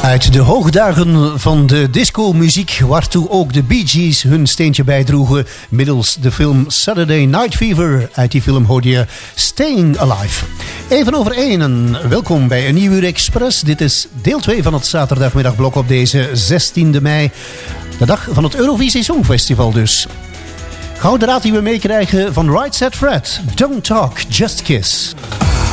Uit de hoogdagen van de disco-muziek, waartoe ook de Bee Gees hun steentje bijdroegen, middels de film Saturday Night Fever. Uit die film hoorde je Staying Alive. Even over 1 en welkom bij een nieuw uur Express. Dit is deel 2 van het zaterdagmiddagblok op deze 16e mei. De dag van het Eurovisie Songfestival dus. Gouden raad die we meekrijgen van Right Said Fred. Don't Talk, Just Kiss.